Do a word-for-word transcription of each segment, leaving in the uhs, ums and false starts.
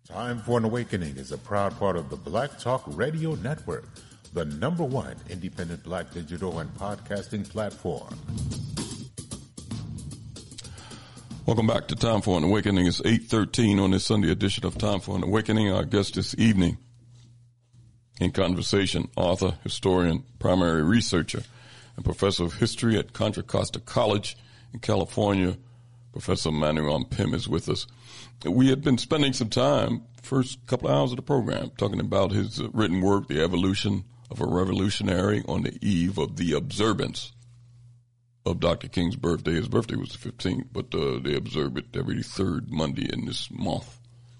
Time for an Awakening is a proud part of the Black Talk Radio Network, the number one independent Black digital and podcasting platform. Welcome back to Time for an Awakening. It's eight thirteen on this Sunday edition of Time for an Awakening. Our guest this evening in conversation, author, historian, primary researcher, and professor of history at Contra Costa College in California, Professor Manuel Pim is with us. We had been spending some time, first couple of hours of the program, talking about his written work, The Evolution of a Revolutionary, on the eve of the observance of Doctor King's birthday. His birthday was the fifteenth, but uh, they observe it every third Monday in this month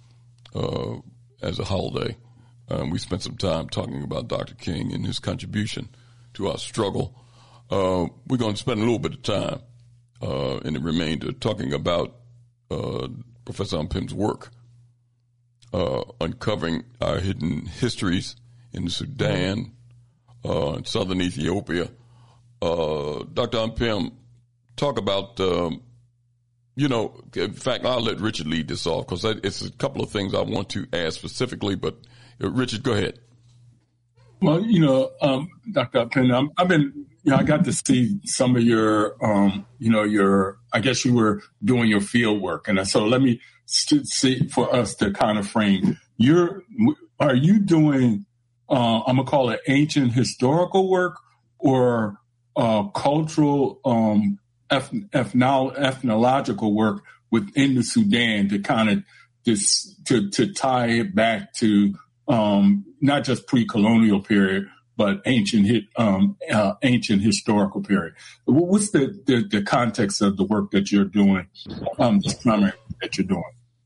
uh, as a holiday. Um, we spent some time talking about Doctor King and his contribution to our struggle. Uh, we're going to spend a little bit of time uh, in the remainder talking about uh, Professor Pim's work, uh, uncovering our hidden histories in the Sudan, uh, in southern Ethiopia. Uh, Doctor Pim, talk about, um, you know, in fact, I'll let Richard lead this off because it's a couple of things I want to ask specifically, but uh, Richard, go ahead. Well, you know, um, Doctor Pim, I'm, I've been, you know, I got to see some of your, um, you know, your, I guess you were doing your field work. And so let me st- see for us to kind of frame, you're, are you doing, uh, I'm going to call it ancient historical work or uh, cultural, um, eth- ethno- ethnological work within the Sudan to kind of this, to, to tie it back to, um, not just pre-colonial period, but ancient, um, uh, ancient historical period. What's the, the, the context of the work that you're doing, um, this primary that you're doing?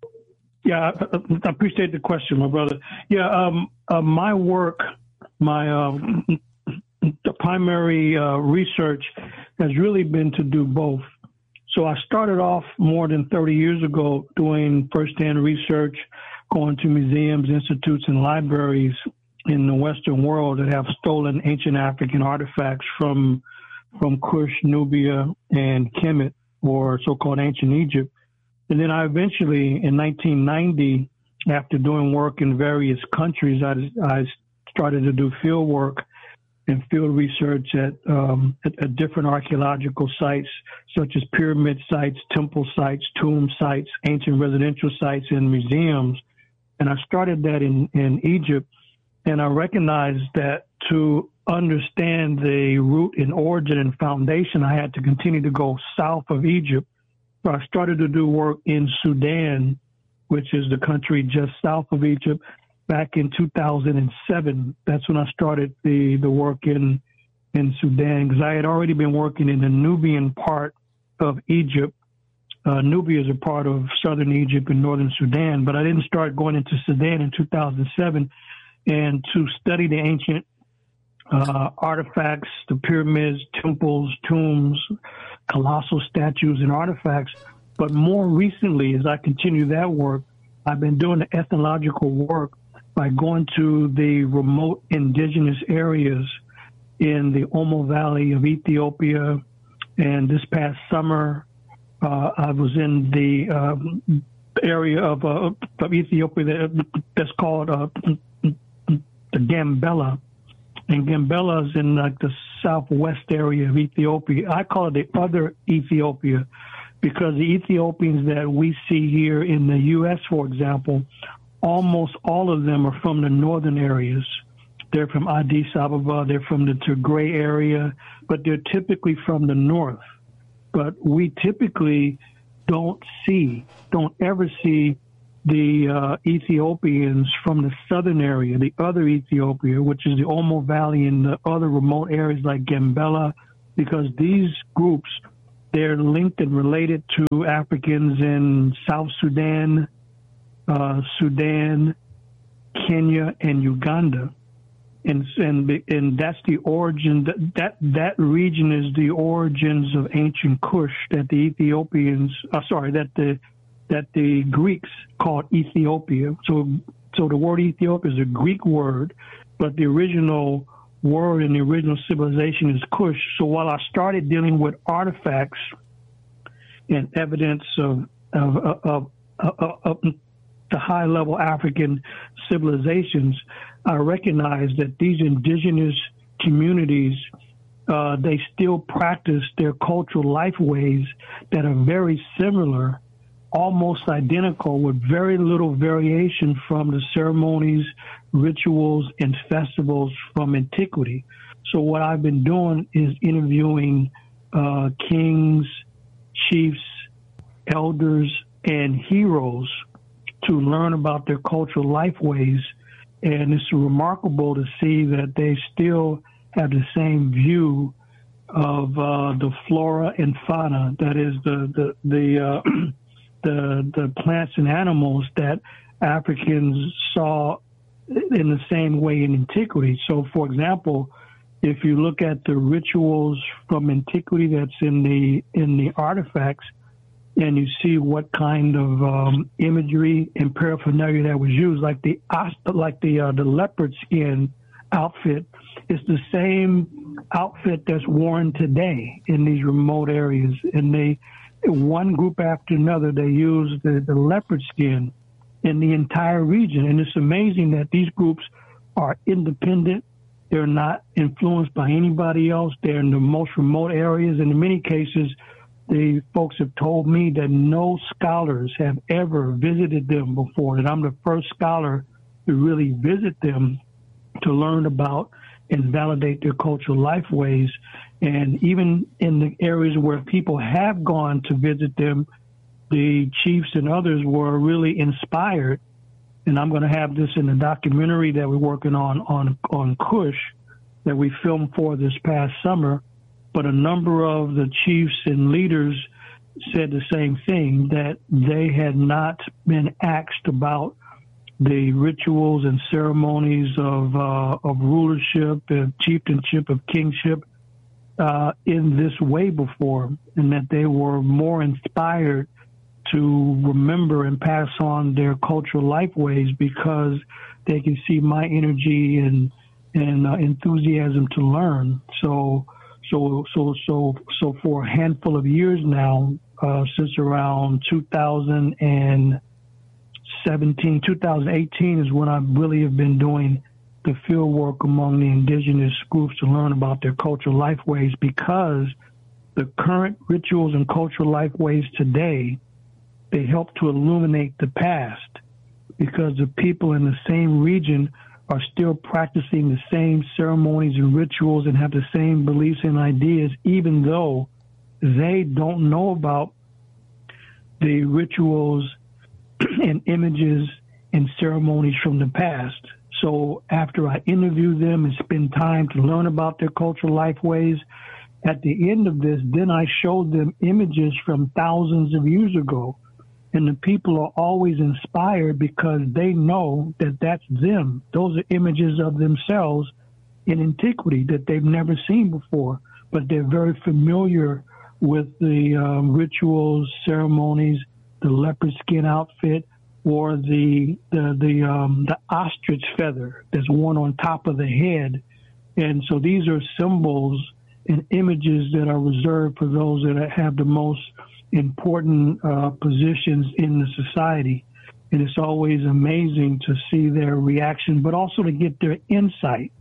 Yeah, I, I appreciate the question, my brother. Yeah, um, uh, my work, my um, the primary uh, research has really been to do both. So I started off more than thirty years ago doing firsthand research, going to museums, institutes, and libraries in the Western world that have stolen ancient African artifacts from from Kush, Nubia, and Kemet, or so-called ancient Egypt. And then I eventually, in nineteen ninety, after doing work in various countries, I, I started to do field work and field research at, um, at, at different archaeological sites, such as pyramid sites, temple sites, tomb sites, ancient residential sites, and museums. And I started that in, in Egypt. And I recognized that to understand the root and origin and foundation, I had to continue to go south of Egypt. So I started to do work in Sudan, which is the country just south of Egypt, back in two thousand seven. That's when I started the, the work in, in Sudan, because I had already been working in the Nubian part of Egypt. Uh, Nubia is a part of southern Egypt and northern Sudan, but I didn't start going into Sudan in two thousand seven. And to study the ancient uh, artifacts, the pyramids, temples, tombs, colossal statues, and artifacts. But more recently, as I continue that work, I've been doing the ethnological work by going to the remote indigenous areas in the Omo Valley of Ethiopia. And this past summer, uh, I was in the um, area of, uh, of Ethiopia that, that's called uh, the Gambela, and Gambela is in like the southwest area of Ethiopia. I call it the other Ethiopia because the Ethiopians that we see here in the U S, for example, almost all of them are from the northern areas. They're from Addis Ababa, they're from the Tigray area, but they're typically from the north. But we typically don't see, don't ever see the uh, Ethiopians from the southern area, the other Ethiopia, which is the Omo Valley and the other remote areas like Gambela, because these groups, they're linked and related to Africans in South Sudan, uh, Sudan, Kenya, and Uganda. And, and and that's the origin, that, that that region is the origins of ancient Kush that the Ethiopians, uh, sorry, that the that the Greeks called Ethiopia. So so the word Ethiopia is a Greek word, but the original word in the original civilization is Kush. So while I started dealing with artifacts and evidence of of of, of, of, to high-level African civilizations, I recognize that these indigenous communities, uh, they still practice their cultural life ways that are very similar, almost identical, with very little variation from the ceremonies, rituals, and festivals from antiquity. So what I've been doing is interviewing uh, kings, chiefs, elders, and heroes to learn about their cultural life ways. And it's remarkable to see that they still have the same view of uh, the flora and fauna, that is the the the, uh, the the plants and animals that Africans saw in the same way in antiquity. So, for example, if you look at the rituals from antiquity that's in the in the artifacts, and you see what kind of um, imagery and paraphernalia that was used, like the like the uh, the leopard skin outfit, is the same outfit that's worn today in these remote areas. And they, one group after another, they use the, the leopard skin in the entire region. And it's amazing that these groups are independent. They're not influenced by anybody else. They're in the most remote areas. And in many cases, the folks have told me that no scholars have ever visited them before, that I'm the first scholar to really visit them to learn about and validate their cultural life ways. And even in the areas where people have gone to visit them, the chiefs and others were really inspired. And I'm going to have this in the documentary that we're working on on, on Kush that we filmed for this past summer. But a number of the chiefs and leaders said the same thing, that they had not been asked about the rituals and ceremonies of uh, of rulership, of chieftainship, of kingship uh, in this way before, and that they were more inspired to remember and pass on their cultural life ways because they can see my energy and and uh, enthusiasm to learn. So. So, so, so, so for a handful of years now, uh, since around two thousand seventeen, two thousand eighteen is when I really have been doing the field work among the indigenous groups to learn about their cultural life ways, because the current rituals and cultural life ways today, they help to illuminate the past, because the people in the same region are still practicing the same ceremonies and rituals and have the same beliefs and ideas, even though they don't know about the rituals and images and ceremonies from the past. So after I interview them and spend time to learn about their cultural life ways, at the end of this, then I showed them images from thousands of years ago. And the people are always inspired because they know that that's them. Those are images of themselves in antiquity that they've never seen before, but they're very familiar with the um, rituals, ceremonies, the leopard skin outfit, or the the the, um, the ostrich feather that's worn on top of the head. And so these are symbols and images that are reserved for those that have the most important uh, positions in the society. And it's always amazing to see their reaction, but also to get their insight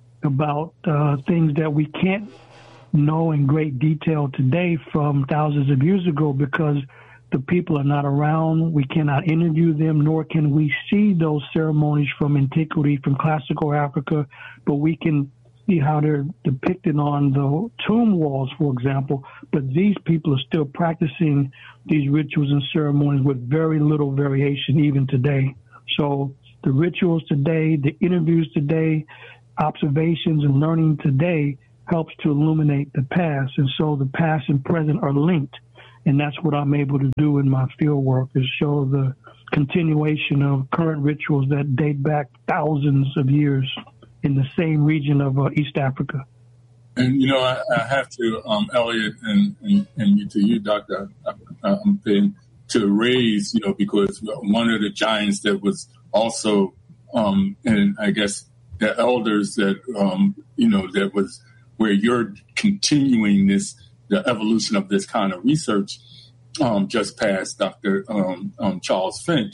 about uh, things that we can't know in great detail today from thousands of years ago, because the people are not around. We cannot interview them, nor can we see those ceremonies from antiquity, from classical Africa, but we can see how they're depicted on the tomb walls, for example. But these people are still practicing these rituals and ceremonies with very little variation even today. So the rituals today, the interviews today, observations and learning today helps to illuminate the past. And so the past and present are linked. And that's what I'm able to do in my field work, is show the continuation of current rituals that date back thousands of years in the same region of uh, East Africa. And, you know, I, I have to, um, Elliot, and, and, and to you, Doctor Um, to raise, you know, because one of the giants that was also, um, and I guess the elders that, um, you know, that was where you're continuing this, the evolution of this kind of research, um, just past Doctor Um, um, Charles Finch.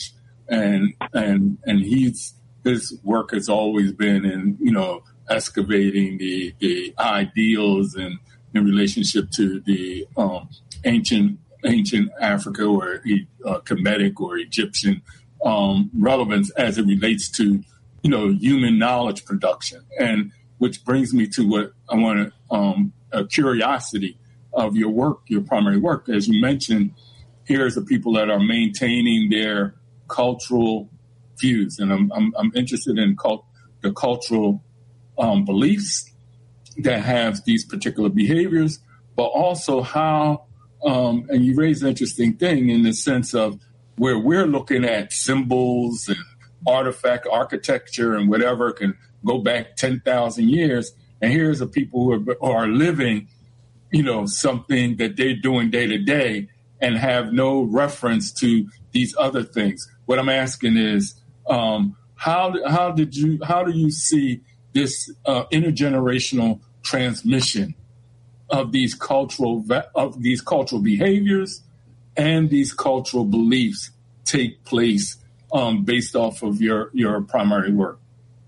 and and and he's his work has always been in, you know, excavating the the ideals and in relationship to the um, ancient ancient Africa or uh, Kemetic or Egyptian um, relevance as it relates to, you know, human knowledge production. And which brings me to what I want to, um, a curiosity of your work, your primary work. As you mentioned, here's the people that are maintaining their cultural views. And I'm, I'm, I'm interested in cult, the cultural um, beliefs that have these particular behaviors, but also how, um, and you raise an interesting thing in the sense of where we're looking at symbols and artifact architecture and whatever can go back ten thousand years. And here's the people who are, who are living, you know, something that they're doing day to day and have no reference to these other things. What I'm asking is, um, how, how did you, how do you see this uh, intergenerational transmission of these cultural of these cultural behaviors and these cultural beliefs take place um, based off of your your primary work?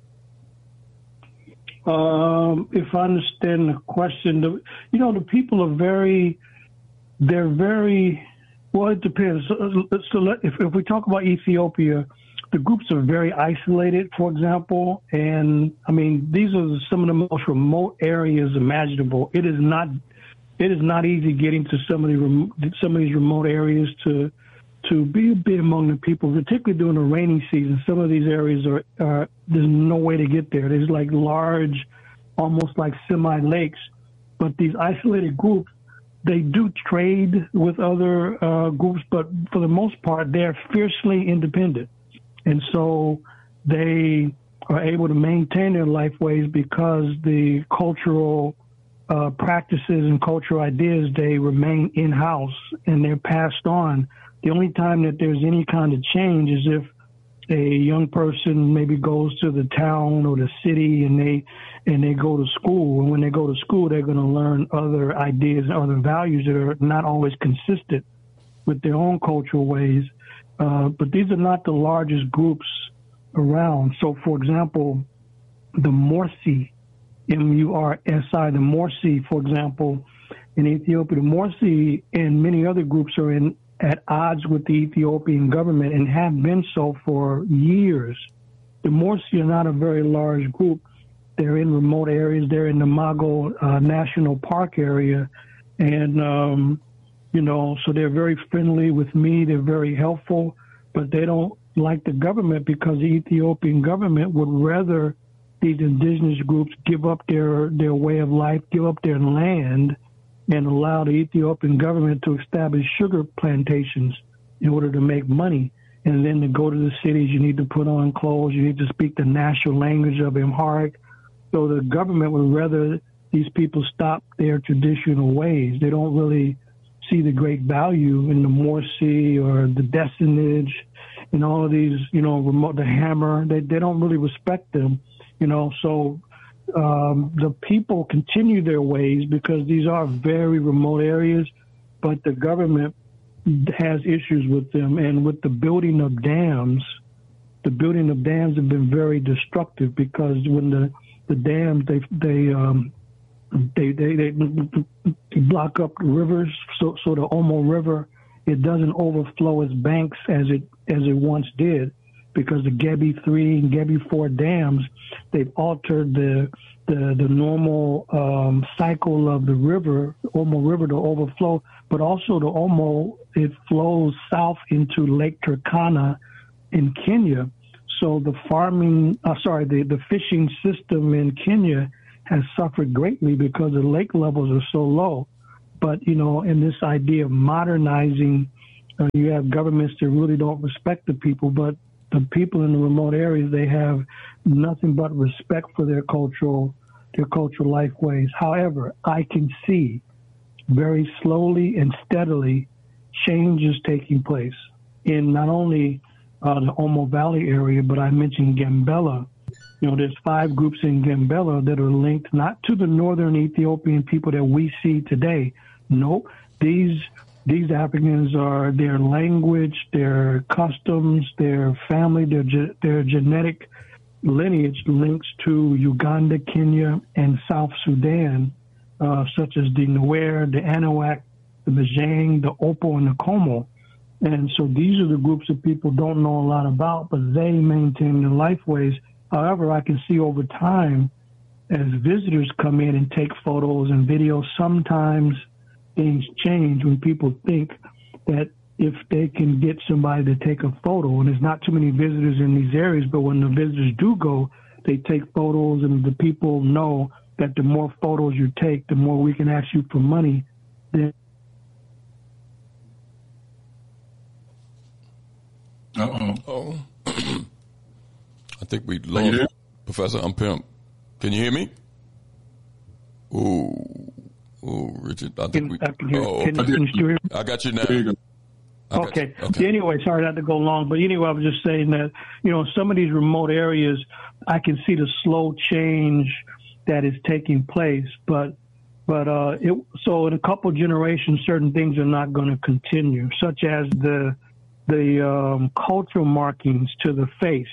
Um, if I understand the question, the, you know, the people are very, they're very, well, it depends. So, so let, if, if we talk about Ethiopia, the groups are very isolated, for example. And I mean, these are some of the most remote areas imaginable. It is not, it is not easy getting to some of the some of these remote areas to to be a bit among the people, particularly during the rainy season. Some of these areas are, uh, there's no way to get there. There's like large, almost like semi-lakes. But these isolated groups, they do trade with other uh, groups, but for the most part, they're fiercely independent. And so they are able to maintain their lifeways because the cultural uh, practices and cultural ideas, they remain in-house and they're passed on. The only time that there's any kind of change is if a young person maybe goes to the town or the city and they and they go to school. And when they go to school, they're going to learn other ideas and other values that are not always consistent with their own cultural ways. Uh, but these are not the largest groups around. So, for example, the Morsi, M U R S I, the Morsi, for example, in Ethiopia, the Morsi and many other groups are in at odds with the Ethiopian government and have been so for years. The Morsi are not a very large group. They're in remote areas. They're in the Mago uh, National Park area. And, um, you know, so they're very friendly with me. They're very helpful, but they don't like the government because the Ethiopian government would rather these indigenous groups give up their, their way of life, give up their land, and allow the Ethiopian government to establish sugar plantations in order to make money. And then to go to the cities, you need to put on clothes, you need to speak the national language of Amharic. So the government would rather these people stop their traditional ways. They don't really see the great value in the Morsi or the Decenage and all of these, you know, remote, the Hammer. They, they don't really respect them, you know, so Um, the people continue their ways because these are very remote areas, but the government has issues with them. And with the building of dams, the building of dams have been very destructive because when the, the dams, they, they, um, they, they, they, they block up rivers. So, so the Omo River, it doesn't overflow its banks as it, as it once did. Because the Gebi three and Gebi four dams, they've altered the the, the normal um, cycle of the river, the Omo River, to overflow. But also the Omo, it flows south into Lake Turkana in Kenya. So the farming, uh, sorry, the, the fishing system in Kenya has suffered greatly because the lake levels are so low. But, you know, in this idea of modernizing, uh, you have governments that really don't respect the people, but the people in the remote areas, they have nothing but respect for their cultural, their cultural life ways. However, I can see very slowly and steadily changes taking place in not only uh, the Omo Valley area, but I mentioned Gambela. You know, there's five groups in Gambela that are linked not to the northern Ethiopian people that we see today. No, these these Africans are, their language, their customs, their family, their ge- their genetic lineage links to Uganda, Kenya, and South Sudan, uh, such as the Nuer, the Anahuac, the Bajang, the Opo, and the Como. And so these are the groups that people don't know a lot about, but they maintain their lifeways. However, I can see over time, as visitors come in and take photos and videos, sometimes things change when people think that if they can get somebody to take a photo, and there's not too many visitors in these areas, but when the visitors do go, they take photos, and the people know that the more photos you take, the more we can ask you for money. Then Uh-oh. Oh, I think we lost Professor Umpimp. Can you hear me? Ooh. Oh, Richard, I think we. I can hear, oh, can, okay. can you hear me? I got you now. There you go. Okay. okay. Anyway, sorry not to go long, but anyway, I was just saying that, you know, some of these remote areas, I can see the slow change that is taking place, but, but, uh, it, so in a couple generations, certain things are not going to continue, such as the, the, um, cultural markings to the face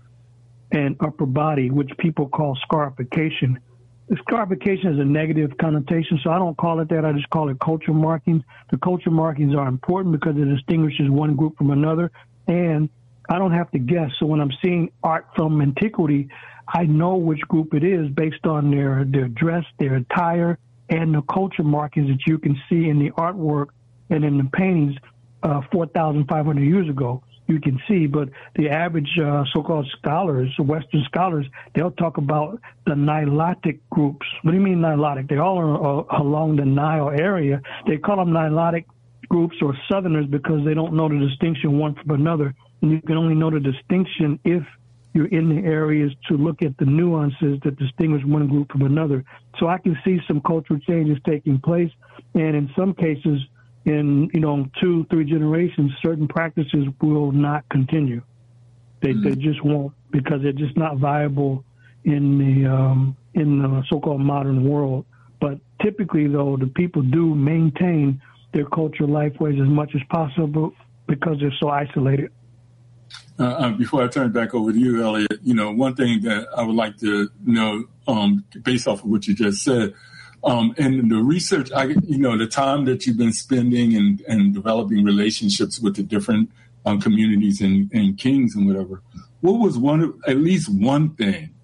and upper body, which people call scarification. Scarification has a negative connotation, so I don't call it that. I just call it culture markings. The culture markings are important because it distinguishes one group from another, and I don't have to guess. So when I'm seeing art from antiquity, I know which group it is based on their, their dress, their attire, and the culture markings that you can see in the artwork and in the paintings uh, four thousand five hundred years ago. You can see, but the average uh, so-called scholars, Western scholars, they'll talk about the Nilotic groups. What do you mean Nilotic? They all are uh, along the Nile area. They call them Nilotic groups or Southerners because they don't know the distinction one from another. And you can only know the distinction if you're in the areas to look at the nuances that distinguish one group from another. So I can see some cultural changes taking place, and in some cases, in, you know, two, three generations, certain practices will not continue. They mm-hmm. they just won't, because they're just not viable in the um, in the so-called modern world. But typically, though, the people do maintain their cultural lifeways as much as possible because they're so isolated. Uh, uh, before I turn it back over to you, Elliot, you know, one thing that I would like to know, um, based off of what you just said, Um, and the research, I, you know, the time that you've been spending and, and developing relationships with the different um, communities and, and kings and whatever, what was one, at least one thing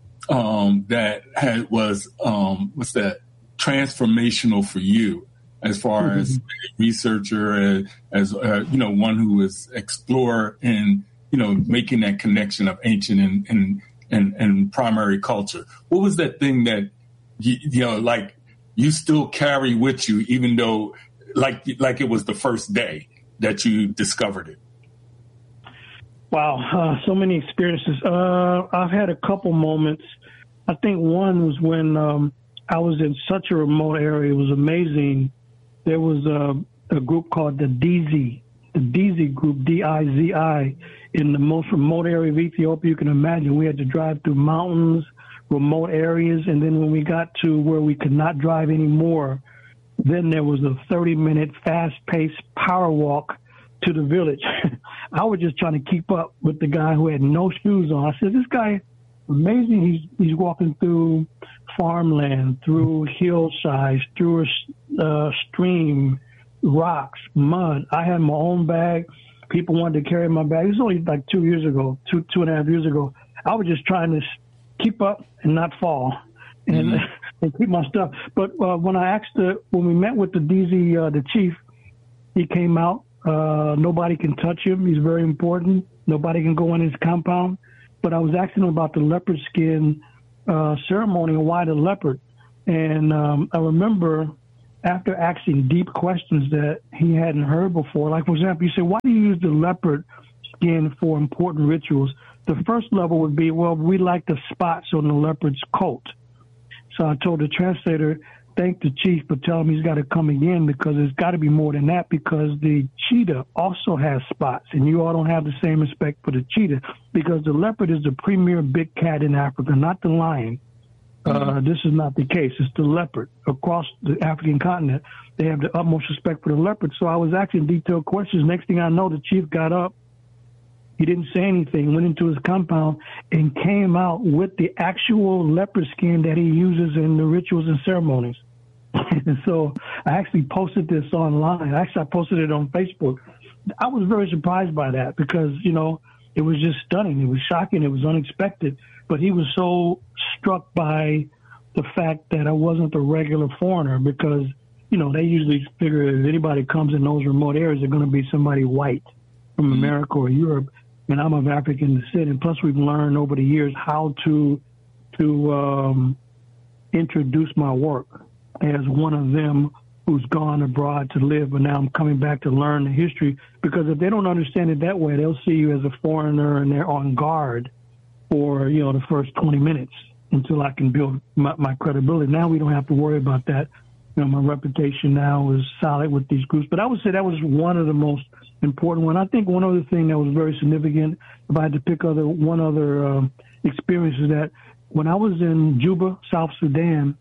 um, that had was, um, what's that, transformational for you as far mm-hmm. as a researcher, as, as uh, you know, one who is explorer and, you know, making that connection of ancient and, and, and, and primary culture? What was that thing that, You, you know, like you still carry with you, even though like like it was the first day that you discovered it? Wow, uh, so many experiences. Uh, I've had a couple moments. I think one was when um, I was in such a remote area. It was amazing. There was a, a group called the D Z, the D Z group, D I Z I, in the most remote area of Ethiopia you can imagine. We had to drive through mountains, remote areas, and then when we got to where we could not drive anymore, then there was a thirty-minute fast-paced power walk to the village. I was just trying to keep up with the guy who had no shoes on. I said, this guy, amazing. He's he's walking through farmland, through hillsides, through a uh, stream, rocks, mud. I had my own bag. People wanted to carry my bag. This was only like two years ago, two two and a half years ago. I was just trying to keep up and not fall, and, mm-hmm. and keep my stuff. But uh, when I asked the, when we met with the D Z, uh, the chief, he came out. Uh, nobody can touch him. He's very important. Nobody can go in his compound. But I was asking him about the leopard skin uh, ceremony and why the leopard. And um, I remember after asking deep questions that he hadn't heard before, like, for example, you say, why do you use the leopard skin for important rituals? The first level would be, well, we like the spots on the leopard's coat. So I told the translator, thank the chief, but tell him he's got to come again because there's got to be more than that, because the cheetah also has spots, and you all don't have the same respect for the cheetah, because the leopard is the premier big cat in Africa, not the lion. Uh, this is not the case. It's the leopard. Across the African continent, they have the utmost respect for the leopard. So I was asking detailed questions. Next thing I know, the chief got up. He didn't say anything, went into his compound, and came out with the actual leopard skin that he uses in the rituals and ceremonies. And so I actually posted this online. Actually, I posted it on Facebook. I was very surprised by that because, you know, it was just stunning. It was shocking. It was unexpected. But he was so struck by the fact that I wasn't a regular foreigner because, you know, they usually figure if anybody comes in those remote areas, they're going to be somebody white from mm-hmm. America or Europe. And I'm of African descent. And plus, we've learned over the years how to to um, introduce my work as one of them who's gone abroad to live, but now I'm coming back to learn the history. Because if they don't understand it that way, they'll see you as a foreigner and they're on guard for, you know, the first twenty minutes until I can build my, my credibility. Now we don't have to worry about that. You know, my reputation now is solid with these groups. But I would say that was one of the most important one. I think one other thing that was very significant, if I had to pick other one other um, experience, is that when I was in Juba, South Sudan,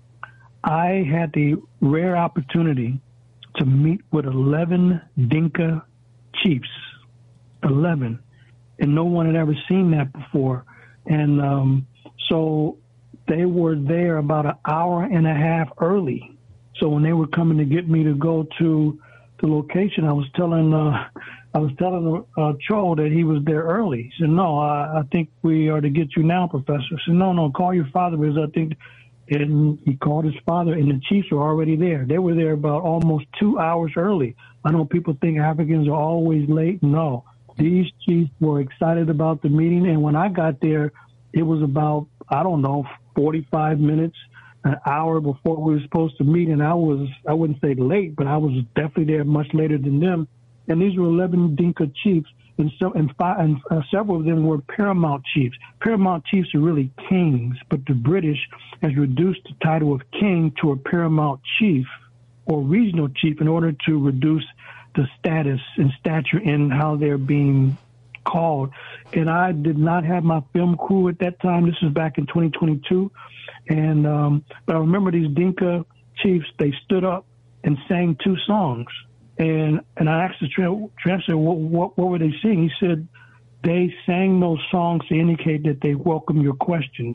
I had the rare opportunity to meet with eleven Dinka chiefs, eleven, and no one had ever seen that before. And um, so they were there about an hour and a half early. So when they were coming to get me to go to the location, I was telling uh, I was telling uh, Cho that he was there early. He said, "No, I, I think we are to get you now, Professor." I said, "No, no, call your father because I think." And he called his father, and the chiefs were already there. They were there about almost two hours early. I know people think Africans are always late. No, these chiefs were excited about the meeting. And when I got there, it was about, I don't know, forty-five minutes, an hour before we were supposed to meet. And I was, I wouldn't say late, but I was definitely there much later than them. And these were eleven Dinka chiefs. And, so, and, five, and uh, several of them were paramount chiefs. Paramount chiefs are really kings, but the British has reduced the title of king to a paramount chief or regional chief in order to reduce the status and stature in how they're being called. And I did not have my film crew at that time. This was back in twenty twenty-two. And um, but I remember these Dinka chiefs, they stood up and sang two songs. And and I asked the tra- translator, what, what, what were they singing? He said, they sang those songs to indicate that they welcome your questions.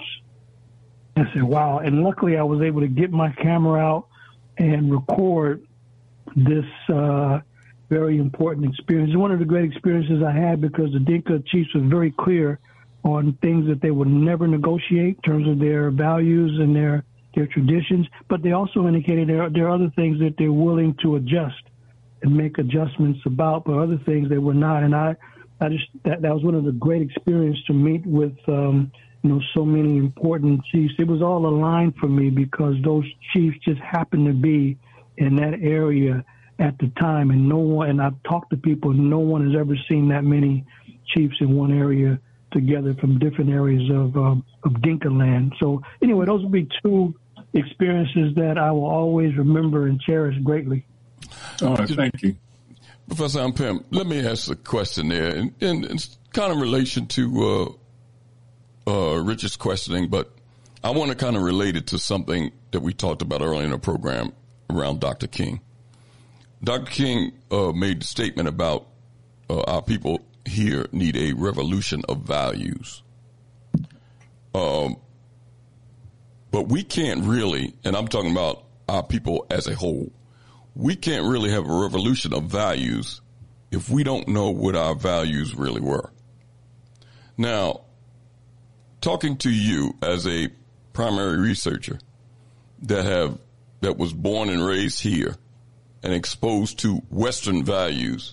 I said, wow. And luckily I was able to get my camera out and record this uh, very important experience. It's one of the great experiences I had because the Dinka chiefs were very clear on things that they would never negotiate in terms of their values and their, their traditions. But they also indicated there, there are other things that they're willing to adjust and make adjustments about, but other things they were not. And I, I just, that, that was one of the great experiences to meet with, um, you know, so many important chiefs. It was all aligned for me because those chiefs just happened to be in that area at the time. And no one, and I've talked to people, no one has ever seen that many chiefs in one area together from different areas of, um, of Dinka land. So anyway, those would be two experiences that I will always remember and cherish greatly. All right, thank you. Professor Ampim, let me ask a question there, and, and it's kind of relation to uh, uh, Richard's questioning, but I want to kind of relate it to something that we talked about earlier in the program around Doctor King. Doctor King uh, made the statement about uh, our people here need a revolution of values. Um, but we can't really, and I'm talking about our people as a whole, we can't really have a revolution of values if we don't know what our values really were. Now, talking to you as a primary researcher that have that was born and raised here and exposed to Western values,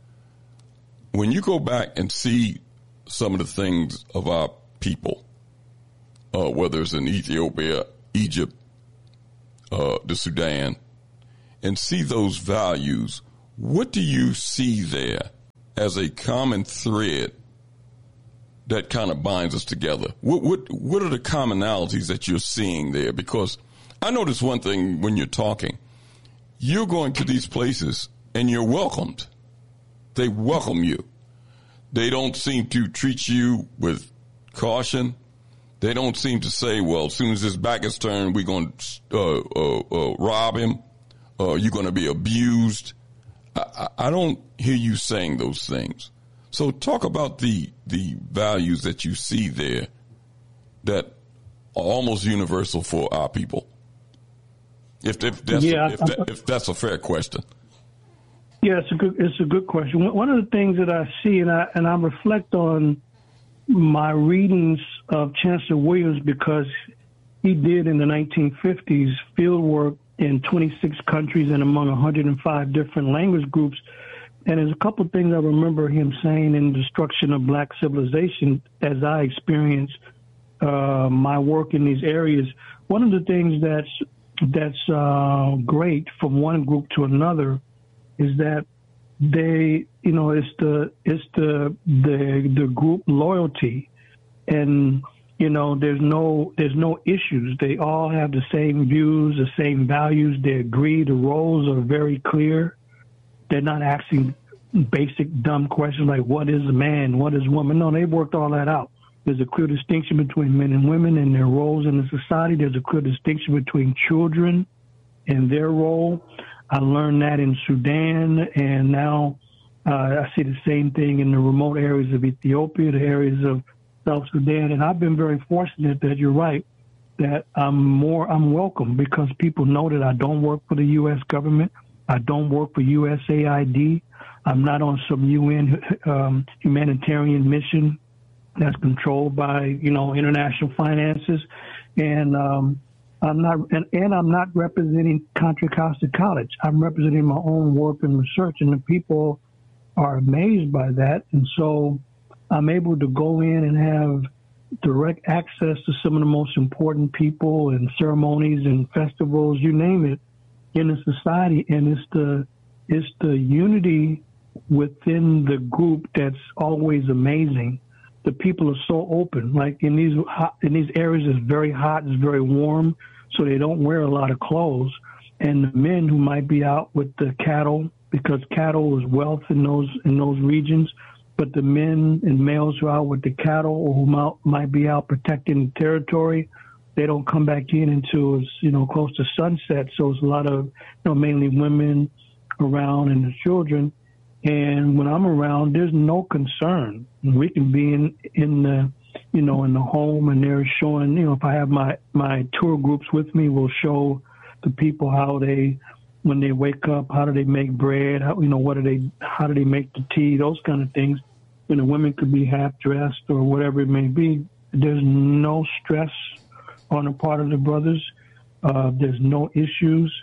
when you go back and see some of the things of our people, uh, whether it's in Ethiopia, Egypt, uh, the Sudan, and see those values, what do you see there as a common thread that kind of binds us together? What what what are the commonalities that you're seeing there? Because I notice one thing when you're talking, you're going to these places and you're welcomed. They welcome you. They don't seem to treat you with caution. They don't seem to say, well, as soon as his back is turned, we're going to uh, uh, uh, rob him. Uh, you're going to be abused. I, I don't hear you saying those things. So talk about the the values that you see there that are almost universal for our people. If, if, that's, yeah, if, that, if that's a fair question. Yeah, it's a good it's a good question. One of the things that I see, and I and I reflect on my readings of Chancellor Williams, because he did in the nineteen fifties field work in twenty-six countries and among one hundred five different language groups. And there's a couple of things I remember him saying in Destruction of Black Civilization as I experienced uh, my work in these areas. One of the things that's that's uh, great from one group to another is that they, you know, it's the it's the the the group loyalty, and you know, there's no there's no issues. They all have the same views, the same values. They agree. The roles are very clear. They're not asking basic dumb questions like what is a man, what is a woman. No, they've worked all that out. There's a clear distinction between men and women and their roles in the society. There's a clear distinction between children and their role. I learned that in Sudan, and now uh, I see the same thing in the remote areas of Ethiopia, the areas of South Sudan. And I've been very fortunate that you're right, that I'm more, I'm welcome, because people know that I don't work for the U S government. I don't work for U S A I D. I'm not on some U N um, humanitarian mission that's controlled by, you know, international finances. And, um, I'm not, and, and I'm not representing Contra Costa College. I'm representing my own work and research, and the people are amazed by that. And so I'm able to go in and have direct access to some of the most important people and ceremonies and festivals, you name it, in the society. And it's the, it's the unity within the group that's always amazing. The people are so open. Like in these hot, in these areas, it's very hot, it's very warm, so they don't wear a lot of clothes. And the men who might be out with the cattle, because cattle is wealth in those in those regions, but the men and males who are out with the cattle or who might, might be out protecting the territory, they don't come back in until it's, you know, close to sunset. So it's a lot of, you know, mainly women around and the children. And when I'm around, there's no concern. We can be in, in the, you know, in the home, and they're showing, you know, if I have my, my tour groups with me, we'll show the people how they, when they wake up, how do they make bread? How, you know, what do they, how do they make the tea? Those kind of things. And the women could be half dressed or whatever it may be. There's no stress on the part of the brothers. Uh, there's no issues.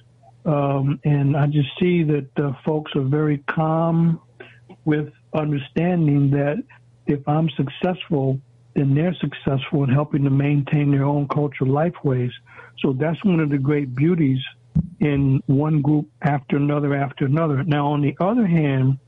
Um, and I just see that uh, folks are very calm with understanding that if I'm successful, then they're successful in helping to maintain their own cultural lifeways. So that's one of the great beauties in one group after another after another. Now, on the other hand,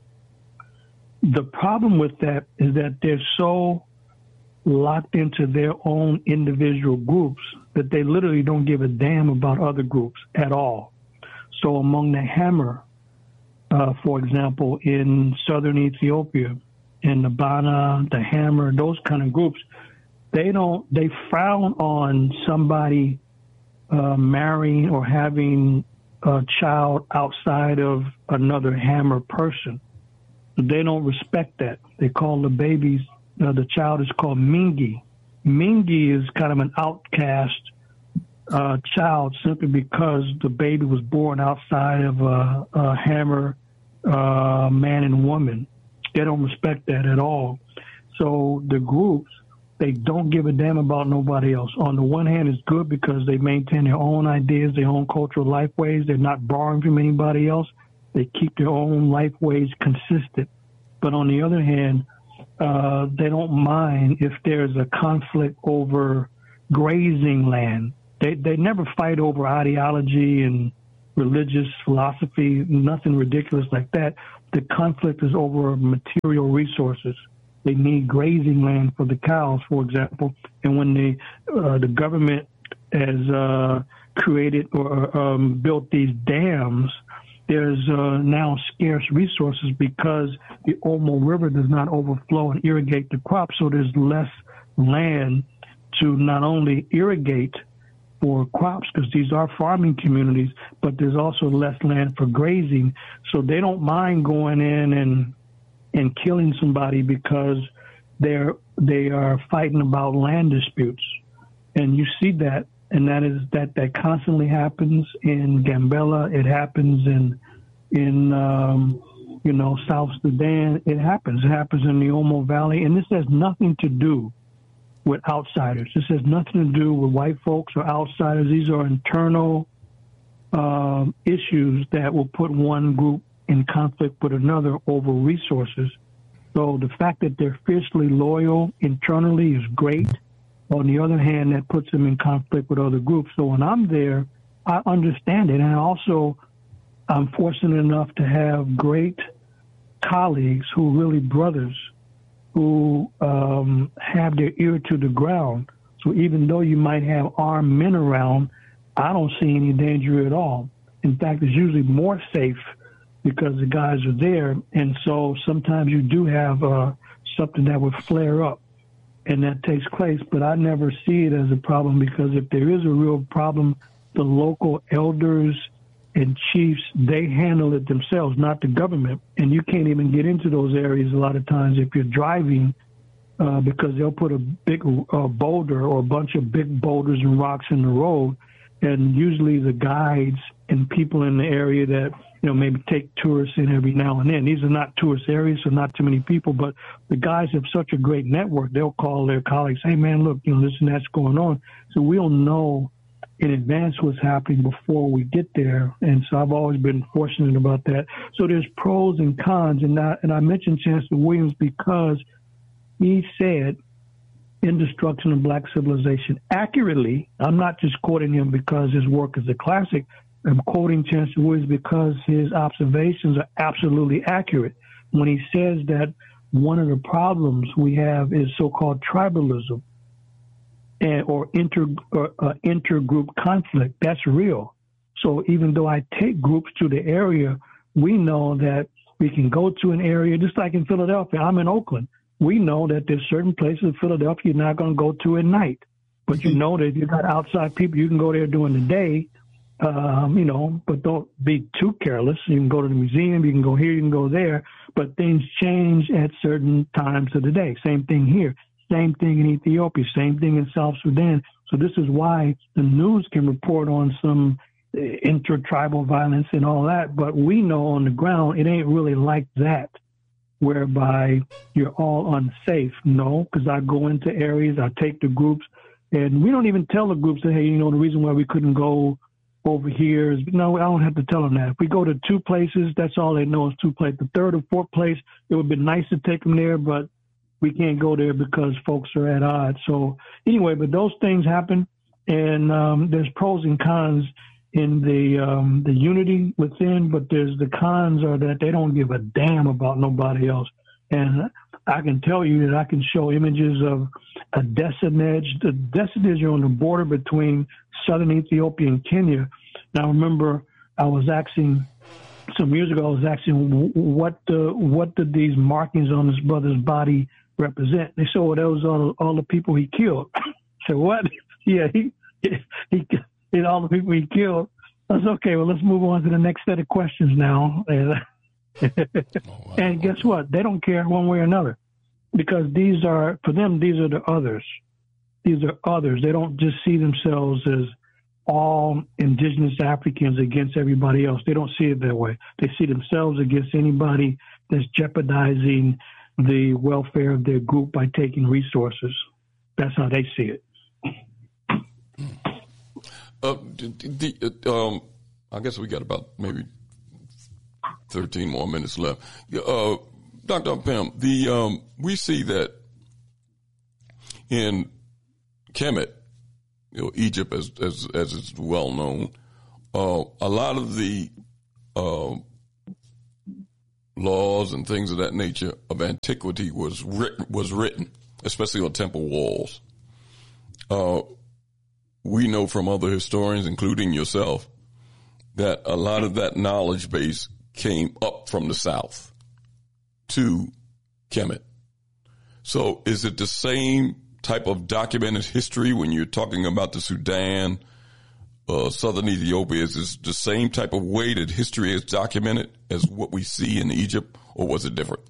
the problem with that is that they're so locked into their own individual groups that they literally don't give a damn about other groups at all. So among the Hammer, uh, for example, in southern Ethiopia, in the Bana, the Hammer, those kind of groups, they don't, they frown on somebody uh, marrying or having a child outside of another Hammer person. They don't respect that. They call the babies, uh, the child is called Mingi. Mingi is kind of an outcast uh, child simply because the baby was born outside of a, a Hammer uh, man and woman. They don't respect that at all. So the groups, they don't give a damn about nobody else. On the one hand, it's good because they maintain their own ideas, their own cultural lifeways. They're not borrowing from anybody else. They keep their own lifeways consistent. But on the other hand, uh, they don't mind if there's a conflict over grazing land. They they never fight over ideology and religious philosophy, nothing ridiculous like that. The conflict is over material resources. They need grazing land for the cows, for example. And when they, uh, the government has uh, created or um, built these dams, there's uh, now scarce resources because the Omo River does not overflow and irrigate the crops, so there's less land to not only irrigate for crops, because these are farming communities, but there's also less land for grazing. So they don't mind going in and and killing somebody because they're they are fighting about land disputes. And you see that, and that is that that constantly happens in Gambela. It happens in in um, you know, South Sudan. It happens. It happens in the Omo Valley, and this has nothing to do with outsiders. This has nothing to do with white folks or outsiders. These are internal uh, issues that will put one group in conflict with another over resources. So the fact that they're fiercely loyal internally is great. On the other hand, that puts them in conflict with other groups. So when I'm there, I understand it. And also, I'm fortunate enough to have great colleagues who really brothers who um, have their ear to the ground. So even though you might have armed men around, I don't see any danger at all. In fact, it's usually more safe because the guys are there. And so sometimes you do have uh, something that would flare up, and that takes place. But I never see it as a problem, because if there is a real problem, the local elders and chiefs, they handle it themselves, not the government. And you can't even get into those areas a lot of times if you're driving, uh, because they'll put a big uh, boulder or a bunch of big boulders and rocks in the road. And usually the guides and people in the area that, you know, maybe take tourists in every now and then. These are not tourist areas, so not too many people, but the guys have such a great network. They'll call their colleagues, hey, man, look, you know, this and that's going on. So we'll know in advance what's happening before we get there. And so I've always been fortunate about that. So there's pros and cons. And I, and I mentioned Chancellor Williams because he said in Destruction of Black Civilization accurately. I'm not just quoting him because his work is a classic. I'm quoting Chancellor Williams because his observations are absolutely accurate when he says that one of the problems we have is so-called tribalism. And, or inter or, uh, intergroup conflict. That's real. So even though I take groups to the area, we know that we can go to an area, just like in Philadelphia. I'm in Oakland. We know that there's certain places in Philadelphia you're not going to go to at night. But you know that if you got outside people, you can go there during the day, um, you know, but don't be too careless. You can go to the museum, you can go here, you can go there, but things change at certain times of the day. Same thing here. Same thing in Ethiopia, same thing in South Sudan. So this is why the news can report on some intertribal violence and all that, but we know on the ground it ain't really like that, whereby you're all unsafe. No, because I go into areas, I take the groups, and we don't even tell the groups that, hey, you know, the reason why we couldn't go over here is, no, I don't have to tell them that. If we go to two places, that's all they know is two places. The third or fourth place, it would be nice to take them there, but we can't go there because folks are at odds. So anyway, but those things happen, and um, there's pros and cons in the um, the unity within, but there's the cons are that they don't give a damn about nobody else. And I can tell you that I can show images of a Desenedge. The Desenedge are on the border between southern Ethiopia and Kenya. Now, I remember I was asking some years ago, I was asking what the, what did these markings on his brother's body represent? They said, well, those are all, all the people he killed. I said, what? Yeah, he, he, he, all the people he killed. I said, okay, well, let's move on to the next set of questions now. And, oh, wow. And guess what? They don't care one way or another, because these are, for them, these are the others. These are others. They don't just see themselves as all indigenous Africans against everybody else. They don't see it that way. They see themselves against anybody that's jeopardizing the welfare of their group by taking resources. That's how they see it. Uh, the, the, um, I guess we got about maybe thirteen more minutes left. Uh, Doctor Pim, the um, we see that in Kemet, you know, Egypt, as as as is well known, uh, a lot of the uh, laws and things of that nature of antiquity was written, was written, especially on temple walls. Uh, we know from other historians, including yourself, that a lot of that knowledge base came up from the south to Kemet. So is it the same type of documented history when you're talking about the Sudan, uh, southern Ethiopia? Is this the same type of way that history is documented as what we see in Egypt, or was it different?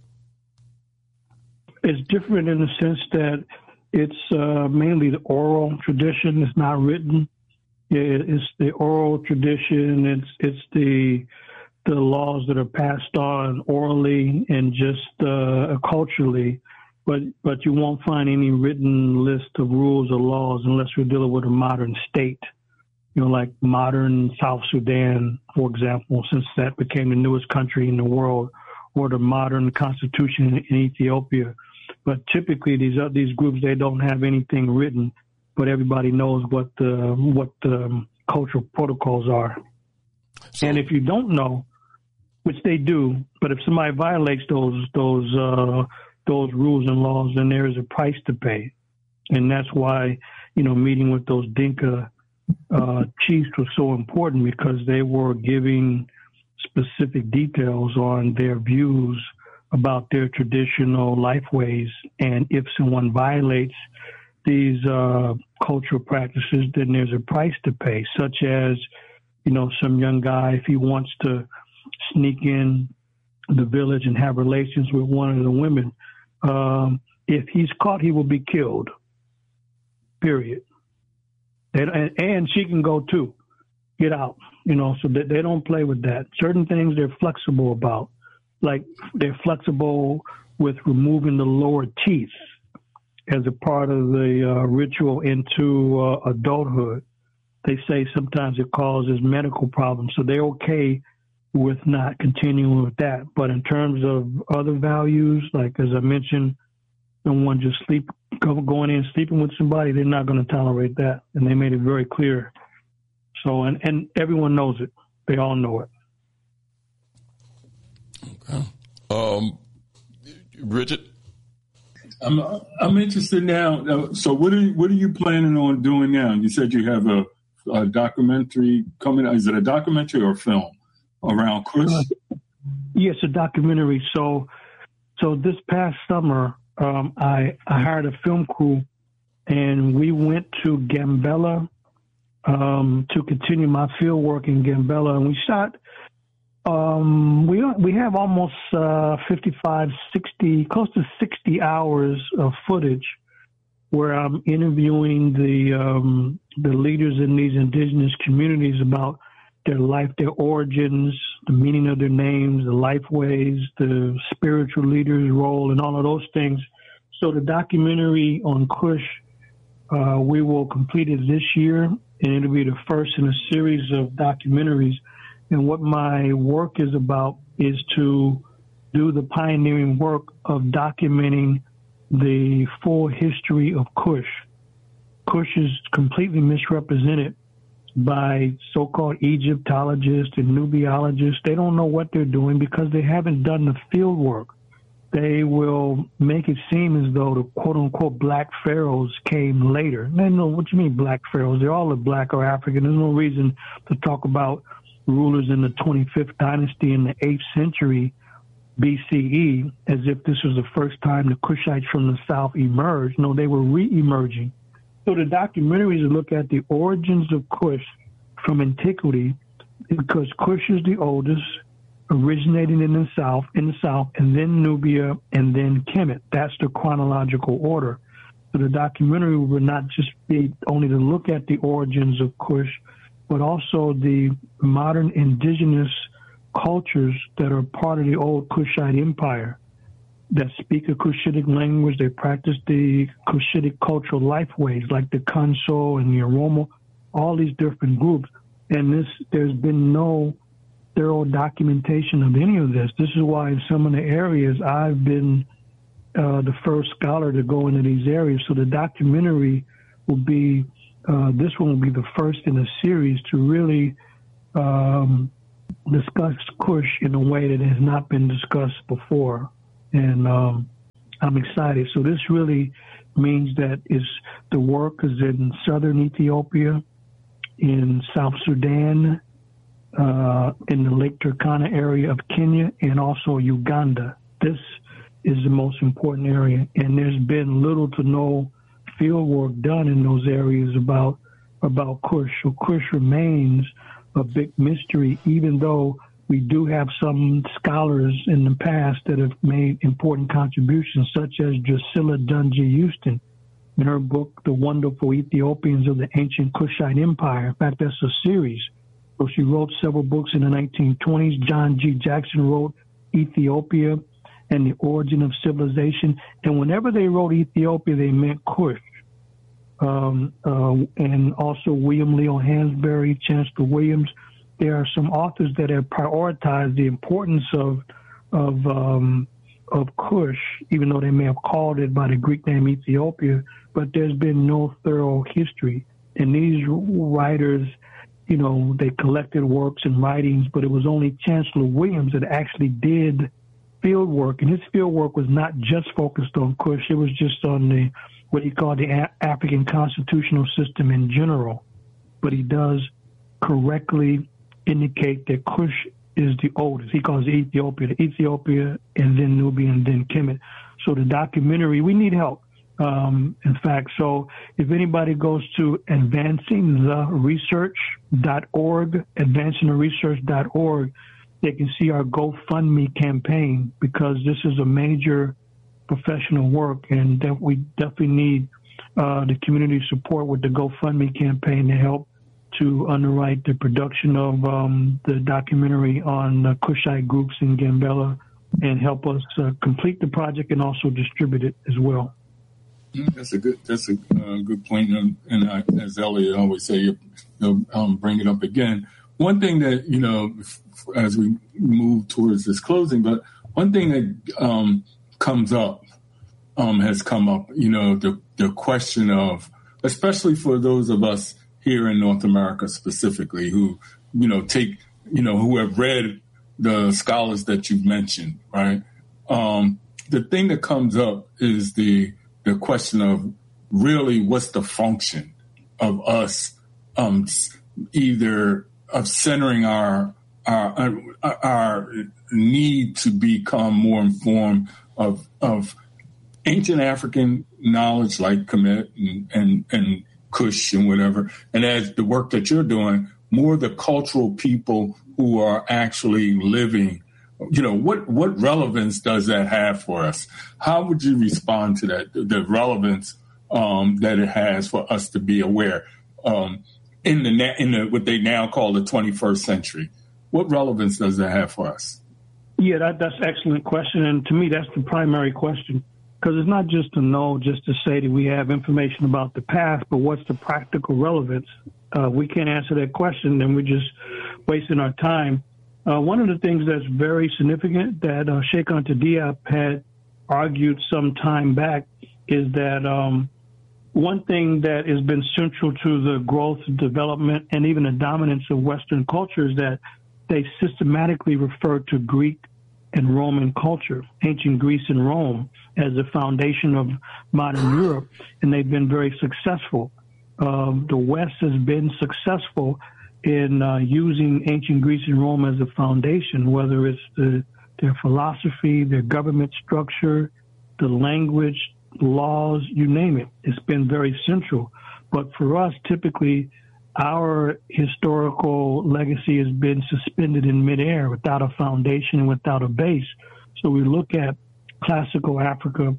It's different in the sense that it's uh, mainly the oral tradition. It's not written. It's the oral tradition. It's it's the the laws that are passed on orally and just uh, culturally. But but you won't find any written list of rules or laws unless you're dealing with a modern state. You know, like modern South Sudan, for example, since that became the newest country in the world, or the modern constitution in, in Ethiopia. But typically, these uh, these groups, they don't have anything written, but everybody knows what the what the cultural protocols are. So, and if you don't know, which they do, but if somebody violates those those uh, those rules and laws, then there is a price to pay, and that's why, you know, meeting with those Dinka uh, chiefs was so important, because they were giving specific details on their views about their traditional lifeways, and if someone violates these uh, cultural practices, then there's a price to pay, such as, you know, some young guy, if he wants to sneak in the village and have relations with one of the women, um, if he's caught, he will be killed, period. And, and she can go too, get out, you know, so that they don't play with that. Certain things they're flexible about. Like they're flexible with removing the lower teeth as a part of the uh, ritual into uh, adulthood. They say sometimes it causes medical problems, so they're okay with not continuing with that. But in terms of other values, like as I mentioned, someone just sleep going in sleeping with somebody, they're not going to tolerate that, and they made it very clear. So, and, and everyone knows it; they all know it. Okay. Um, Richard, I'm I'm interested now. So, what are you, what are you planning on doing now? You said you have a, a documentary coming. Is it a documentary or a film around Kush? Uh, yes, a documentary. So, so this past summer, um, I I hired a film crew, and we went to Gambella um, to continue my field work in Gambella, and we shot. Um, we we have almost uh, fifty-five, sixty, close to sixty hours of footage where I'm interviewing the um, the leaders in these indigenous communities about their life, their origins, the meaning of their names, the life ways, the spiritual leaders' role, and all of those things. So the documentary on Kush, uh, we will complete it this year, and it'll be the first in a series of documentaries. And what my work is about is to do the pioneering work of documenting the full history of Kush. Kush is completely misrepresented by so-called Egyptologists and Nubiologists. They don't know what they're doing because they haven't done the field work. They will make it seem as though the quote-unquote black pharaohs came later. They know what you mean black pharaohs. They're all black or African. There's no reason to talk about rulers in the twenty-fifth dynasty in the eighth century B C E as if this was the first time the Kushites from the south emerged. No, they were re-emerging. So the documentaries look at the origins of Kush from antiquity, because Kush is the oldest, originating in the south, in the south, and then Nubia, and then Kemet. That's the chronological order. So the documentary would not just be only to look at the origins of Kush, but also the modern indigenous cultures that are part of the old Kushite empire that speak a Cushitic language. They practice the Cushitic cultural lifeways, like the Kanso and the Oromo, all these different groups. And this, there's been no thorough documentation of any of this. This is why in some of the areas I've been uh, the first scholar to go into these areas. So the documentary will be Uh, this one will be the first in a series to really um, discuss Kush in a way that has not been discussed before. And um, I'm excited. So this really means that is the work is in southern Ethiopia, in South Sudan, uh, in the Lake Turkana area of Kenya, and also Uganda. This is the most important area. And there's been little to no field work done in those areas about about Kush. So Kush remains a big mystery, even though we do have some scholars in the past that have made important contributions, such as Drusilla Dunjee Houston in her book, The Wonderful Ethiopians of the Ancient Kushite Empire. In fact, that's a series. So she wrote several books in the nineteen twenties. John G. Jackson wrote Ethiopia and the Origin of Civilization. And whenever they wrote Ethiopia, they meant Kush. Um, uh, and also William Leo Hansberry, Chancellor Williams. There are some authors that have prioritized the importance of of um, of Kush, even though they may have called it by the Greek name Ethiopia, but there's been no thorough history. And these writers, you know, they collected works and writings, but it was only Chancellor Williams that actually did field work. And his field work was not just focused on Kush, it was just on the what he called the A- African constitutional system in general. But he does correctly indicate that Kush is the oldest. He calls it Ethiopia, the Ethiopia, and then Nubia, and then Kemet. So the documentary, we need help. Um, in fact, so if anybody goes to advancing the research dot org, advancing the research dot org, they can see our GoFundMe campaign, because this is a major professional work, and that we definitely need uh, the community support with the GoFundMe campaign to help to underwrite the production of um, the documentary on uh, Kushite groups in Gambela, and help us uh, complete the project and also distribute it as well. That's a good. That's a uh, good point, and, and I, as Elliot always say, you know, um, bring it up again. One thing that, you know, as we move towards this closing, but one thing that um, comes up um, has come up. You know, the the question of, especially for those of us here in North America specifically, who, you know, take, you know, who have read the scholars that you've mentioned, right? Um, the thing that comes up is the the question of really what's the function of us um, either of centering our, our our need to become more informed of of ancient African knowledge like Kemet and, and, and Kush and whatever, and as the work that you're doing, more the cultural people who are actually living. You know, what, what relevance does that have for us? How would you respond to that, the relevance um, that it has for us to be aware um, in the in the what they now call the twenty-first century? What relevance does that have for us? Yeah, that, that's an excellent question. And to me, that's the primary question, because it's not just to know, just to say that we have information about the past, but what's the practical relevance? Uh, we can't answer that question, then we're just wasting our time. Uh, one of the things that's very significant that uh, Sheikh Anta Diop had argued some time back is that um, one thing that has been central to the growth, development, and even the dominance of Western culture is that they systematically refer to Greek and Roman culture, ancient Greece and Rome, as the foundation of modern Europe, and they've been very successful. Um, the West has been successful in uh, using ancient Greece and Rome as a foundation, whether it's the, their philosophy, their government structure, the language, laws, you name it. It's been very central. But for us, typically, our historical legacy has been suspended in midair without a foundation and without a base. So we look at classical Africa.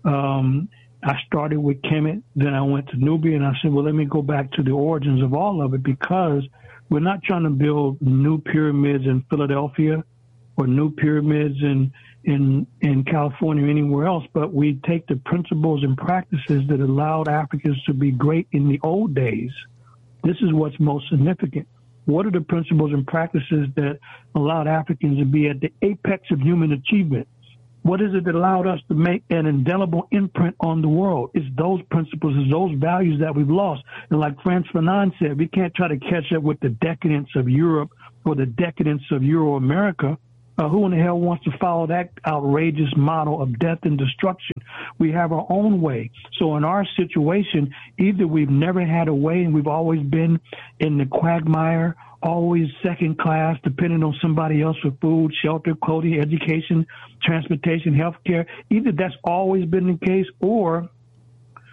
Um, I started with Kemet, then I went to Nubia, and I said, well, let me go back to the origins of all of it, because we're not trying to build new pyramids in Philadelphia or new pyramids in, in, in California or anywhere else, but we take the principles and practices that allowed Africans to be great in the old days. This is what's most significant. What are the principles and practices that allowed Africans to be at the apex of human achievement? What is it that allowed us to make an indelible imprint on the world? It's those principles, it's those values that we've lost. And like Frantz Fanon said, we can't try to catch up with the decadence of Europe or the decadence of Euro-America. Uh, who in the hell wants to follow that outrageous model of death and destruction? We have our own way. So in our situation, either we've never had a way and we've always been in the quagmire, always second class, depending on somebody else for food, shelter, clothing, education, transportation, healthcare. Either that's always been the case, or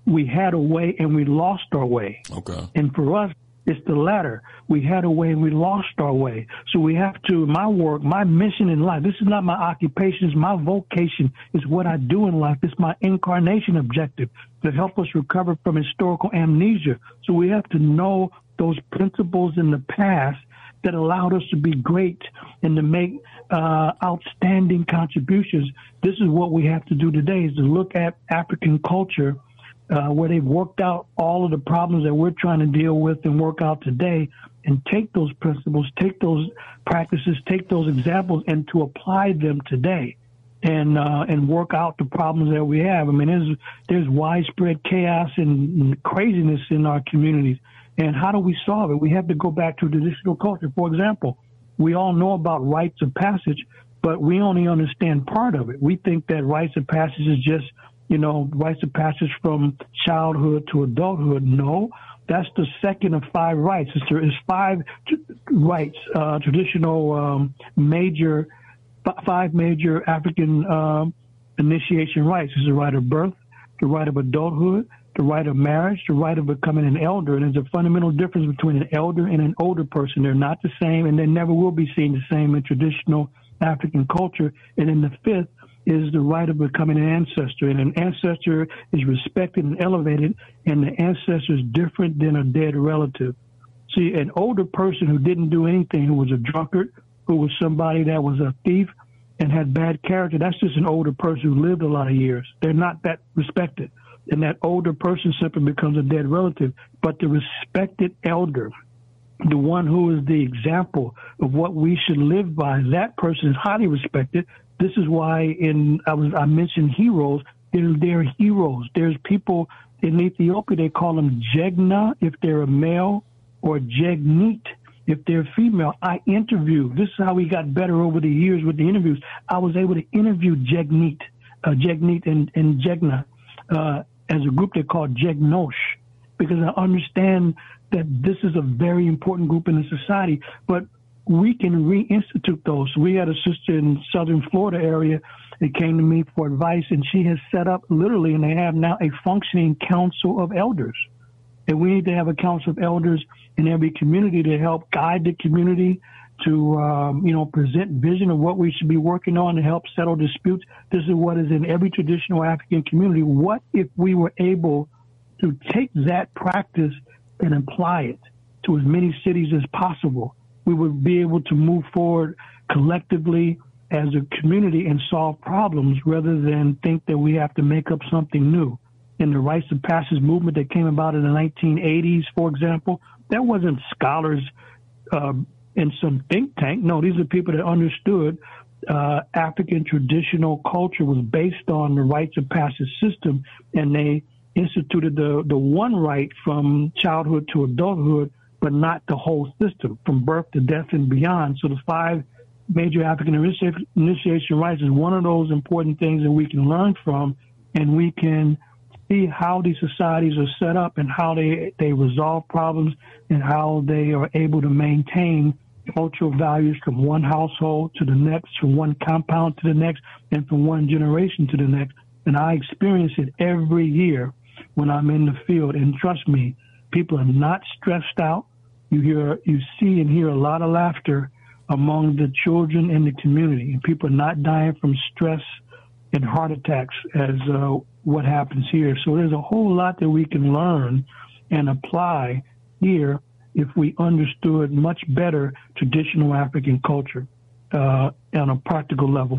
we had a way and we lost our way. Okay. And for us, it's the latter. We had a way and we lost our way. So we have to, my work, my mission in life, this is not my occupation, it's my vocation, it's what I do in life. It's my incarnation objective to help us recover from historical amnesia. So we have to know those principles in the past that allowed us to be great and to make uh, outstanding contributions. This is what we have to do today, is to look at African culture, uh, where they've worked out all of the problems that we're trying to deal with and work out today, and take those principles, take those practices, take those examples, and to apply them today, and uh, and work out the problems that we have. I mean, there's there's widespread chaos and craziness in our communities. And how do we solve it? We have to go back to traditional culture. For example, we all know about rites of passage, but we only understand part of it. We think that rites of passage is just, you know, rites of passage from childhood to adulthood. No, that's the second of five rites. It's, it's five t- rites, uh, traditional um, major, f- five major African um, initiation rites. It's the rite of birth, the rite of adulthood, the rite of marriage, the rite of becoming an elder. And there's a fundamental difference between an elder and an older person. They're not the same, and they never will be seen the same in traditional African culture. And then the fifth is the rite of becoming an ancestor. And an ancestor is respected and elevated, and the ancestor is different than a dead relative. See, an older person who didn't do anything, who was a drunkard, who was somebody that was a thief and had bad character, that's just an older person who lived a lot of years. They're not that respected. And that older person simply becomes a dead relative. But the respected elder, the one who is the example of what we should live by, that person is highly respected. This is why in I was I mentioned heroes. There, there are heroes. There's people in Ethiopia, they call them Jegna if they're a male, or Jegnit if they're female. I interview. This is how we got better over the years with the interviews. I was able to interview Jegnit, uh, Jegnit and, and Jegna. Uh, as a group they call Jegnosh, because I understand that this is a very important group in the society, but we can reinstitute those. We had a sister in southern Florida area that came to me for advice, and she has set up literally, and they have now a functioning council of elders. And we need to have a council of elders in every community to help guide the community, to, um, you know, present vision of what we should be working on to help settle disputes. This is what is in every traditional African community. What if we were able to take that practice and apply it to as many cities as possible? We would be able to move forward collectively as a community and solve problems rather than think that we have to make up something new. In the rites of passage movement that came about in the nineteen eighties, for example, that wasn't scholars uh, in some think tank. No, these are people that understood uh, African traditional culture was based on the rites of passage system, and they instituted the, the one rite from childhood to adulthood, but not the whole system, from birth to death and beyond. So the five major African initiation rites is one of those important things that we can learn from, and we can see how these societies are set up and how they, they resolve problems and how they are able to maintain cultural values from one household to the next, from one compound to the next, and from one generation to the next. And I experience it every year when I'm in the field. And trust me, people are not stressed out. You hear, you see and hear a lot of laughter among the children in the community. And people are not dying from stress and heart attacks as uh, what happens here. So there's a whole lot that we can learn and apply here if we understood much better traditional African culture uh, on a practical level.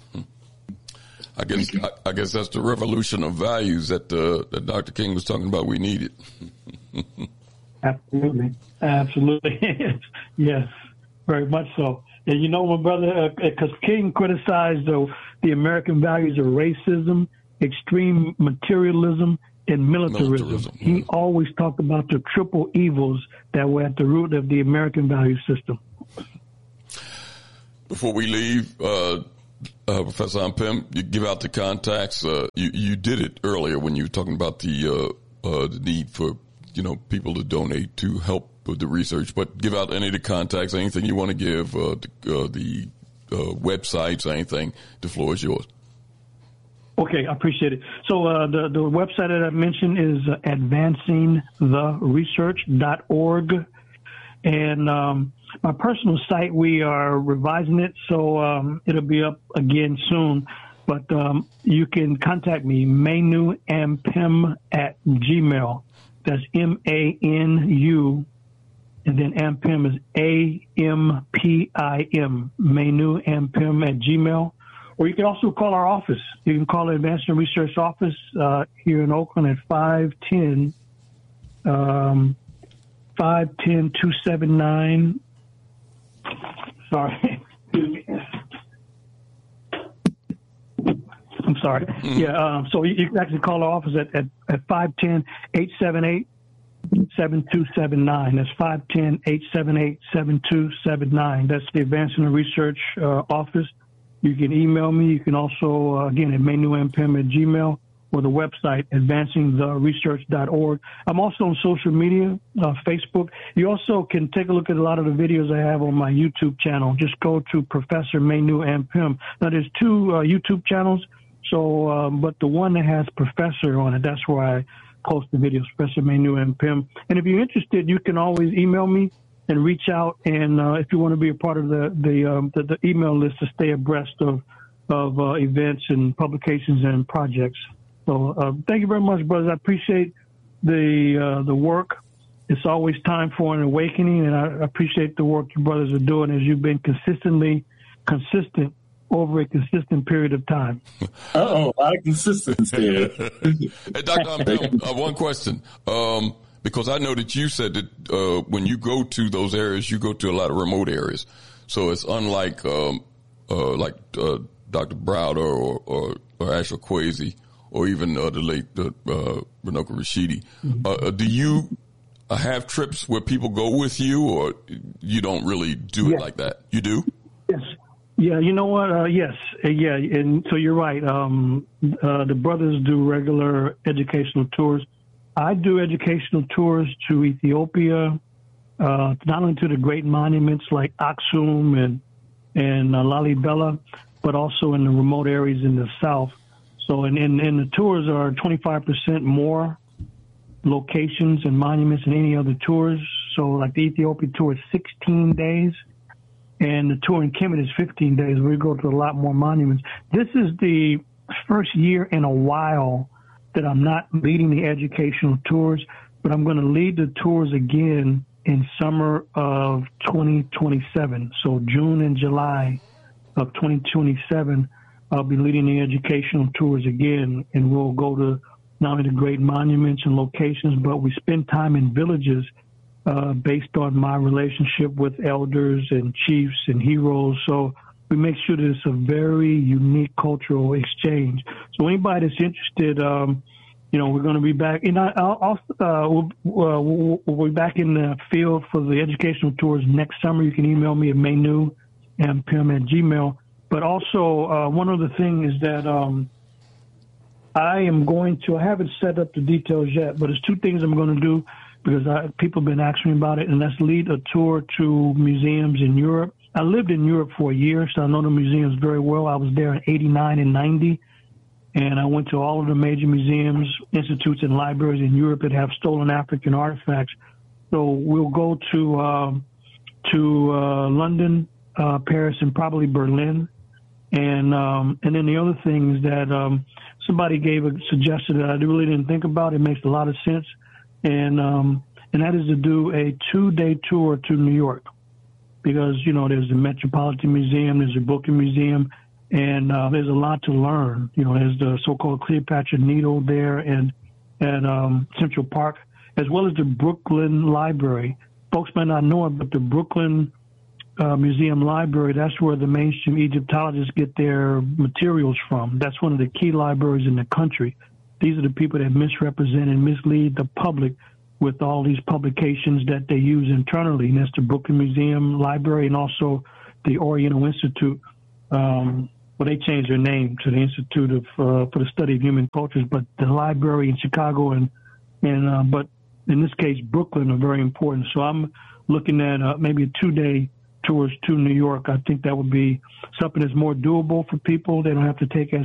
I guess I, I guess that's the revolution of values that uh, that Doctor King was talking about. We needed. Absolutely, absolutely, yes, very much so. And you know, my brother, because uh, King criticized uh, the American values of racism, extreme materialism, and militarism. militarism yeah. He always talked about the triple evils that were at the root of the American value system. Before we leave, uh, uh, Professor Ampem, you give out the contacts. Uh, you, you did it earlier when you were talking about the, uh, uh, the need for, you know, people to donate to help with the research. But give out any of the contacts, anything you want to give, uh, the, uh, the uh, websites, anything. The floor is yours. Okay, I appreciate it. So uh, the, the website that I mentioned is uh, advancing the research dot org. And um, my personal site, we are revising it, so um, it'll be up again soon. But um, you can contact me, Manu Ampim at Gmail. That's M A N U, and then Ampim is A M P I M, Manu Ampim at Gmail. Or you can also call our office. You can call the Advancing Research office uh, here in Oakland at five ten, um, five ten, two seven nine. Sorry. I'm sorry. Mm-hmm. Yeah, um, so you, you can actually call our office at, at, at five one zero, eight seven eight, seven two seven nine. That's five one zero, eight seven eight, seven two seven nine. That's the Advancing Research uh, office. You can email me. You can also, uh, again, at manuampim at Gmail, or the website, advancing the research dot org. I'm also on social media, uh, Facebook. You also can take a look at a lot of the videos I have on my YouTube channel. Just go to Professor Manu Ampim. Now, there's two uh, YouTube channels, so um, but the one that has Professor on it, that's where I post the videos, Professor Manu Ampim. And if you're interested, you can always email me and reach out, and uh, if you want to be a part of the the, um, the the email list to stay abreast of of uh, events and publications and projects. So uh, thank you very much, brothers. I appreciate the uh, the work. It's always time for an awakening, and I appreciate the work you brothers are doing as you've been consistently consistent over a consistent period of time. Uh-oh, a lot of consistency. Hey, Doctor Ampim, uh, one question. Um, Because I know that you said that uh, when you go to those areas, you go to a lot of remote areas. So it's unlike um, uh, like uh, Doctor Browder or, or, or Ashra Kwesi or even uh, the late uh, uh, Runoko Rashidi. Mm-hmm. Uh, do you have trips where people go with you, or you don't really do it yes. like that? You do? Yes. Yeah, you know what? Uh, yes. Uh, yeah, and so you're right. Um, uh, the brothers do regular educational tours. I do educational tours to Ethiopia, uh, not only to the great monuments like Aksum and and uh, Lalibela, but also in the remote areas in the south. So, and, and, and the tours are twenty-five percent more locations and monuments than any other tours. So, like the Ethiopia tour is sixteen days, and the tour in Kemet is fifteen days. We go to a lot more monuments. This is the first year in a while that I'm not leading the educational tours, but I'm going to lead the tours again in summer of twenty twenty-seven. So June and July of twenty twenty-seven, I'll be leading the educational tours again, and we'll go to not only the great monuments and locations, but we spend time in villages uh, based on my relationship with elders and chiefs and heroes. So we make sure that it's a very unique cultural exchange. So anybody that's interested, um, you know, we're going to be back. And I, I'll, uh, we'll, uh, we'll, we'll be back in the field for the educational tours next summer. You can email me at manu ampim at gmail. But also, uh, one other thing is that um, I am going to, I haven't set up the details yet, but there's two things I'm going to do because I, people have been asking me about it, and that's lead a tour to museums in Europe. I lived in Europe for a year, so I know the museums very well. I was there in eighty-nine and ninety, and I went to all of the major museums, institutes, and libraries in Europe that have stolen African artifacts. So we'll go to uh, to uh, London, uh, Paris, and probably Berlin. And um, and then the other thing is that um, somebody gave a suggestion that I really didn't think about. It makes a lot of sense, and um, and that is to do a two-day tour to New York. Because, you know, there's the Metropolitan Museum, there's the Brooklyn Museum, and uh, there's a lot to learn. You know, there's the so-called Cleopatra Needle there and at um, Central Park, as well as the Brooklyn Library. Folks might not know it, but the Brooklyn uh, Museum Library, that's where the mainstream Egyptologists get their materials from. That's one of the key libraries in the country. These are the people that misrepresent and mislead the public with all these publications that they use internally. And that's the Brooklyn Museum Library and also the Oriental Institute. Um, well, they changed their name to the Institute of uh, for the Study of Human Cultures, but the library in Chicago and, and uh, but in this case, Brooklyn are very important. So I'm looking at uh, maybe a two-day tours to New York. I think that would be something that's more doable for people. They don't have to take as